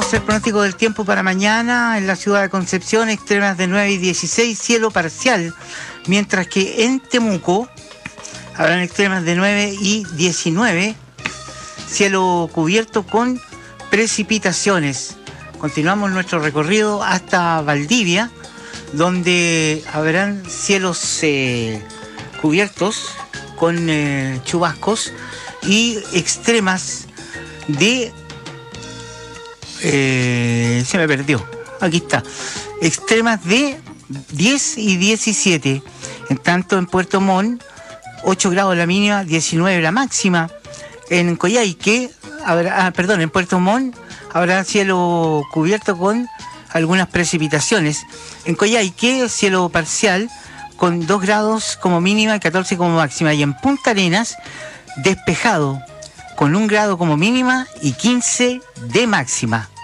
Veamos el pronóstico del tiempo para mañana. En la ciudad de Concepción, extremas de 9 y 16, cielo parcial. Mientras que en Temuco habrán extremas de 9 y 19, cielo cubierto con precipitaciones. Continuamos nuestro recorrido hasta Valdivia, donde habrán cielos cubiertos con chubascos y extremas de... se me perdió. Aquí está. Extremas de 10 y 17. En tanto, en Puerto Montt, 8 grados la mínima, 19 la máxima. En Coyhaique, en Puerto Montt habrá cielo cubierto con algunas precipitaciones. En Coyhaique, cielo parcial con 2 grados como mínima y 14 como máxima. Y en Punta Arenas, despejado con 1 grado como mínima y 15 de máxima.